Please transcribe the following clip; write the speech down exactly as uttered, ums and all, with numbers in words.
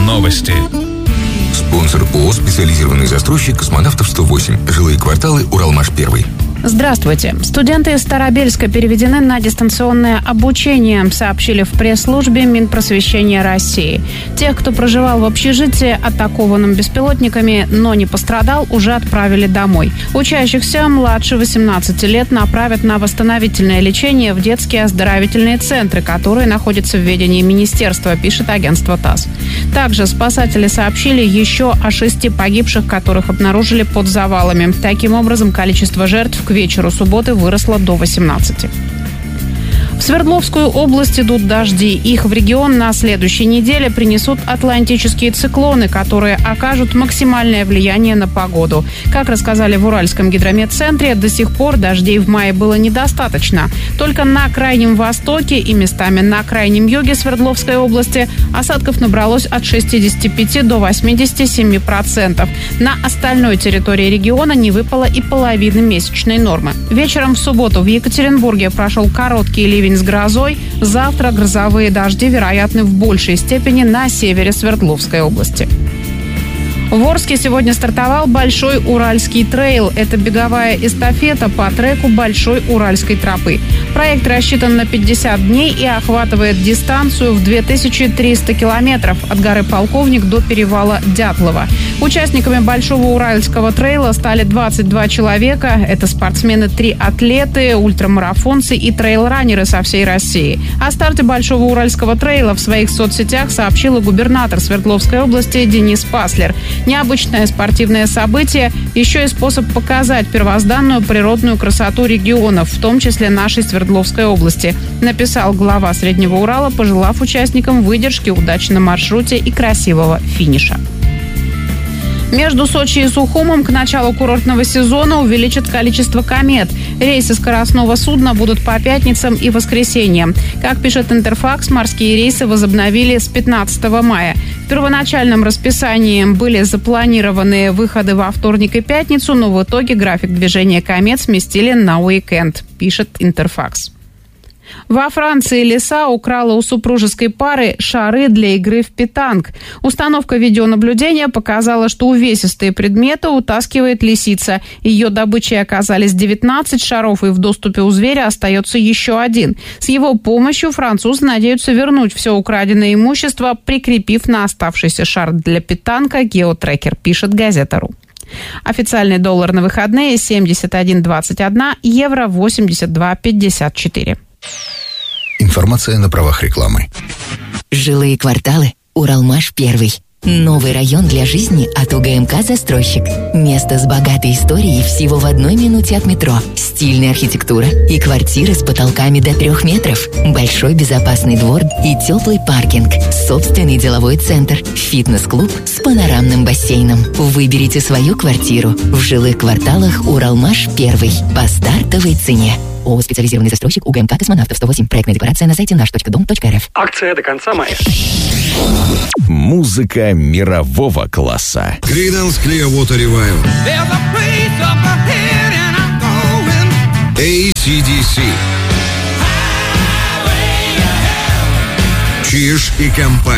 Новости. Спонсор ООО «Специализированный застройщик Космонавтов сто восемь». Жилые кварталы «Уралмаш-один». Здравствуйте. Студенты из Старобельска переведены на дистанционное обучение, сообщили в пресс-службе Минпросвещения России. Тех, кто проживал в общежитии, атакованном беспилотниками, но не пострадал, уже отправили домой. Учащихся младше восемнадцати лет направят на восстановительное лечение в детские оздоровительные центры, которые находятся в ведении министерства, пишет агентство ТАСС. Также спасатели сообщили еще о шести погибших, которых обнаружили под завалами. Таким образом, количество жертв к вечеру субботы выросло до восемнадцати. В Свердловскую область идут дожди. Их в регион на следующей неделе принесут атлантические циклоны, которые окажут максимальное влияние на погоду. Как рассказали в Уральском гидрометцентре, до сих пор дождей в мае было недостаточно. Только на Крайнем Востоке и местами на Крайнем Юге Свердловской области осадков набралось от шестидесяти пяти до восьмидесяти семи процентов. На остальной территории региона не выпало и половины месячной нормы. Вечером в субботу в Екатеринбурге прошел короткий ливень с грозой. Завтра грозовые дожди вероятны в большей степени на севере Свердловской области. В Орске сегодня стартовал Большой Уральский трейл. Это беговая эстафета по треку Большой Уральской тропы. Проект рассчитан на пятьдесят дней и охватывает дистанцию в две тысячи триста километров от горы Полковник до перевала Дятлова. Участниками Большого Уральского трейла стали двадцать два человека. Это спортсмены, три атлеты, ультрамарафонцы и трейл-раннеры со всей России. О старте Большого Уральского трейла в своих соцсетях сообщил и губернатор Свердловской области Денис Паслер. Необычное спортивное событие – еще и способ показать первозданную природную красоту регионов, в том числе нашей Свердловской области, написал глава Среднего Урала, пожелав участникам выдержки, удачи на маршруте и красивого финиша. Между Сочи и Сухумом к началу курортного сезона увеличат количество комет. Рейсы скоростного судна будут по пятницам и воскресеньям. Как пишет Интерфакс, морские рейсы возобновили с пятнадцатого мая. В первоначальном расписании были запланированы выходы во вторник и пятницу, но в итоге график движения комет сместили на уикенд, пишет Интерфакс. Во Франции лиса украла у супружеской пары шары для игры в питанг. Установка видеонаблюдения показала, что увесистые предметы утаскивает лисица. Ее добычей оказались девятнадцать шаров, и в доступе у зверя остается еще один. С его помощью французы надеются вернуть все украденное имущество, прикрепив на оставшийся шар для питанга геотрекер, пишет газета.ру. Официальный доллар на выходные семьдесят один двадцать один, евро восемьдесят два пятьдесят четыре. Информация на правах рекламы. Жилые кварталы «Уралмаш-один». Новый район для жизни от УГМК «Застройщик». Место с богатой историей всего в одной минуте от метро. Стильная архитектура и квартиры с потолками до трех метров. Большой безопасный двор и теплый паркинг. Собственный деловой центр. Фитнес-клуб с панорамным бассейном. Выберите свою квартиру в жилых кварталах «Уралмаш-один» по стартовой цене. ООО «Специализированный застройщик» УГМК «Космонавтов сто восемь». Проектная декларация на сайте наш точка дом точка эр эф. Акция до конца мая. Музыка мирового класса. Creedence Clearwater Revival. эй си ди си. Чиж и компания.